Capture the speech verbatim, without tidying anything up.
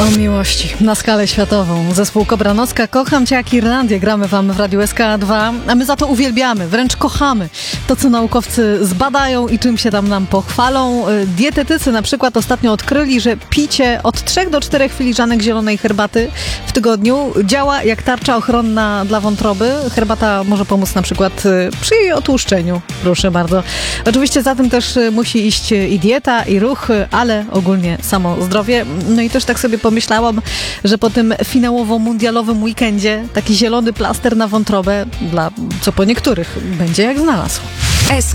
O miłości na skalę światową. Zespół Kobranowska, Kocham Cię jak Irlandię. Gramy wam w Radiu S K dwa, a my za to uwielbiamy, wręcz kochamy to, co naukowcy zbadają i czym się tam nam pochwalą. Dietetycy na przykład ostatnio odkryli, że picie od trzech do czterech filiżanek zielonej herbaty w tygodniu działa jak tarcza ochronna dla wątroby. Herbata może pomóc na przykład przy jej otłuszczeniu. Proszę bardzo. Oczywiście za tym też musi iść i dieta, i ruch, ale ogólnie samo zdrowie. No i też tak sobie pomyślałam, że po tym finałowo-mundialowym weekendzie taki zielony plaster na wątrobę, dla co po niektórych będzie jak znalazł.